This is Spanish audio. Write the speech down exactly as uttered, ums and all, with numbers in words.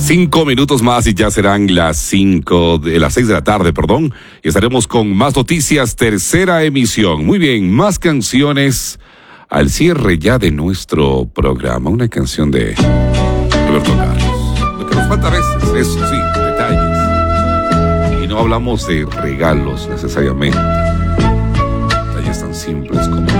Cinco minutos más y ya serán las cinco de las seis de la tarde, perdón. Y estaremos con más noticias, tercera emisión. Muy bien, más canciones al cierre ya de nuestro programa. Una canción de Roberto Carlos. Lo que nos falta a veces, eso sí, detalles. Y no hablamos de regalos necesariamente. Detalles tan simples como